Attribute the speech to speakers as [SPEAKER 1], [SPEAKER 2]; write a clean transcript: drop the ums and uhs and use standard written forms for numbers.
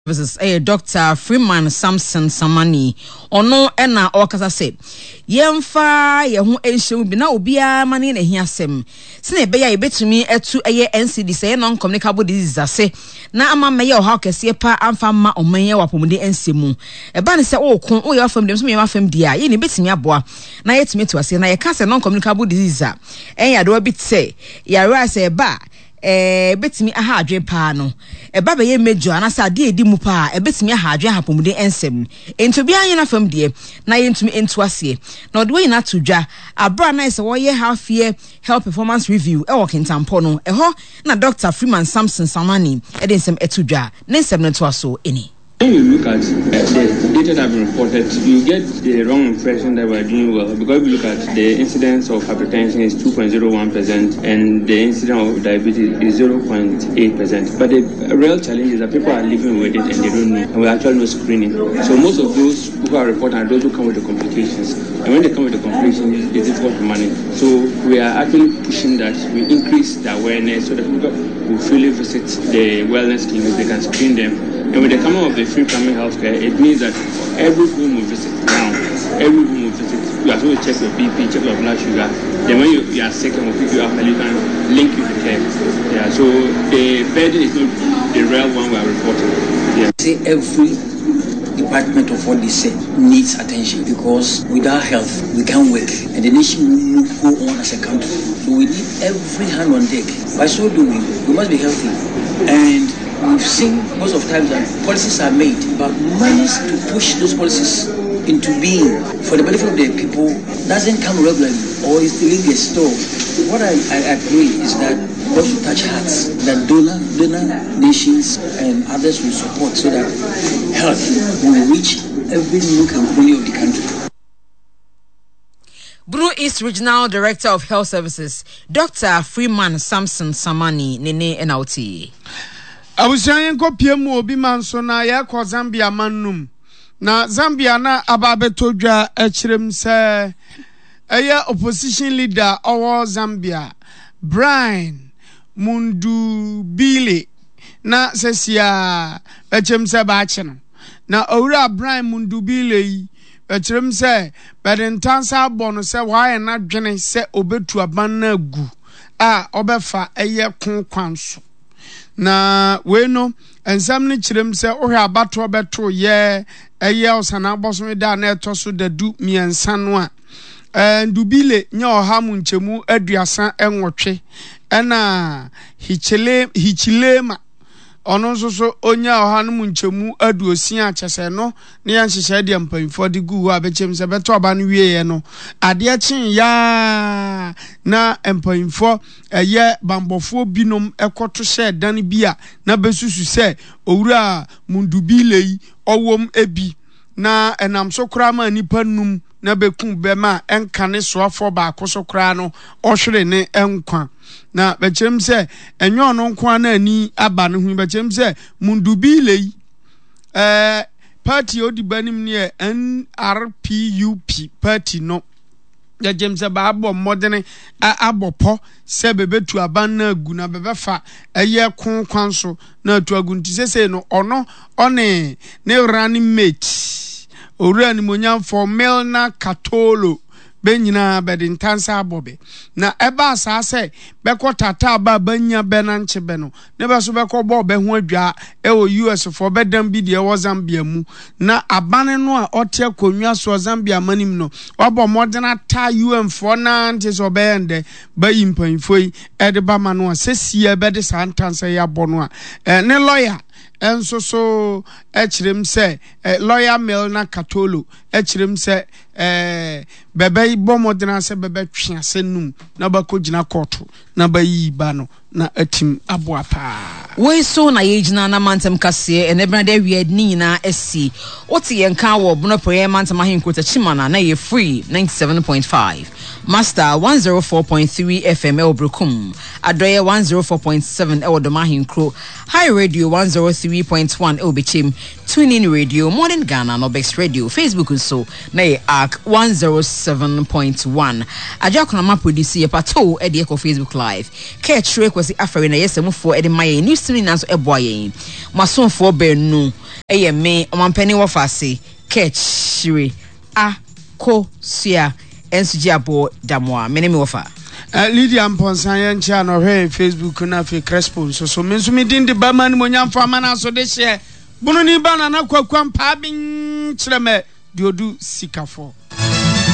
[SPEAKER 1] Services Dr. Freeman Samson Samani ono ena okasa se yemfa ye ho enhyew bi na obia mane na hiasem se na ebeya ebetumi etu eye NCD se non communicable disease ase na ama meye o ha kese pa amfa ma omenye wapomude ensemu eba ne se okon o ye afam dem so me afam dia ye ne betumi aboa na yetumi to ase na ye ka se non communicable disease a enya do bi se yare ase eba betimi aha adwe pa no eba be ye mejo anasa de edi mu pa betimi aha adwe hapomude ensem ento bia yin afam de na yentumi ento ase na de we na todwa abra na ise wo ye half year health performance review e wo kentampo no ho na Dr. Freeman Samson Samani ensem etodwa ne nsem no to aso eni.
[SPEAKER 2] When you look at the data that have been reported, you get the wrong impression that we're doing well. Because if you look at the incidence of hypertension is 2.01% and the incidence of diabetes is 0.8%. But the real challenge is that people are living with it and they don't know. And we actually no screening. So most of those who are reporting are those who come with the complications. And when they come with the complications, it's difficult to manage. So we are actually pushing that we increase the awareness so that people will freely visit the wellness clinics, they can screen them. And with the coming of the free primary healthcare, it means that every home will visit now. Every home will visit. You are supposed to check your BP, check your blood sugar. Then when you are sick and will pick you up, and you can link you to care. Yeah. So the burden is not the real one we are reporting. Yeah.
[SPEAKER 3] Say every department of what they say needs attention because without health we can't work and the nation will go on as a country. So we need every hand on deck. By so doing, we must be healthy and. We've seen most of the times that policies are made, but monies to push those policies into being for the benefit of the people doesn't come regularly or is delayed. So what I agree is that God should touch hearts, that donor nations and others will support so that health will reach every nook and corner of the country.
[SPEAKER 1] Blue East Regional Director of Health Services, Dr. Freeman Samson Samani, Nene NLT.
[SPEAKER 4] Awusanyen ko piemu obi manso na ya ko Zambia manum na Zambia na ababeto dwa akirem se eye opposition leader owo Zambia Brian Mundubile na sesia akirem se ba achi no na owura Brian Mundubile yi akirem se bedentansa abono se waye na dwene se obetu aban na agu a obefa eye konkwanso na we no ensam ni kirem se ohwe abato beto ye eye osana boso da na etoso dadu miensa no a ndubile nya ohamu nchemu aduasa enwotwe na hichilema ono so onya ohamu nchemu aduosia achese no ne ya nhyehyɛ de mpanfo de gu a bechem se beto aba no wieye no ade akyen ya na mpanfo eye bambofo binom ekoto hye dan bia na besusu se owura Mundubile yi owom ebi na enam so kra ma nipa num na bekun bema enkane soafo ba akoso kra no ohwere ne enkwa na bechem se enyo no nkwa na ani aba no hu bechem se Mundubile yi party odibanim ne NRPUP party no ya James ba abo modene abopo se bebetu aban na agu na bebefa eye konkwanso na atu agu ntisese no ono one ne running mate owura ni monyam for Melna Katolo benyina bedintansa abobe na eba asase bekotata aba banya benanche beno ne beso bekobo be ho adwa ewo US for bedam bi de ewo Zambia mu na abane no a ote akonwa so Zambia manim no wabo modena ta UN for na nte so be ende ba yimpanfoi ede ba ma no a sesie be de santansa ya bono a ne lawyer enso so ekirem se lawyer Melna Katolo ekirem se bebe bomodena se bebe twiase num na bakogina court na bayi ba no na atim aboa pa
[SPEAKER 1] we so na yegina na mantem kase enebra de weird ni nyina esi oti yenka wo bono prayer mantem ahinkota chimana na ye free 97.5 Master 104.3 FM Elbrukum Adoye 104.7 Ewodomahinkro High Radio 103.1 Elbechim TuneIn Radio Modern Ghana Nobex Radio Facebook so na ye Arc 107.1 Ajakona ma produce ye pato e de Facebook live Ketchre kwesi afere na yesemufo e de maye news tuni nanso eboaye masonfo benu eye me omampani wo fase kechire akosua ensuji abo damoa me wo fa
[SPEAKER 4] Lydia Mponsan yencha no he Facebook na fe Crespo so me nso me din de ba man mo nyamfa mana so de hye bunu ni ba na kwakwa mpa bin kyereme diodu sikafo